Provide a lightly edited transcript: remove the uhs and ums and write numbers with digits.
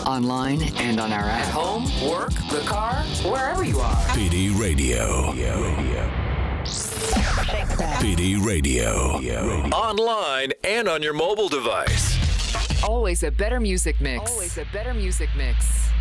online, and on our app. At home, work, the car, wherever you are. PD Radio. PD Radio. Online and on your mobile device. Always a better music mix. Always a better music mix.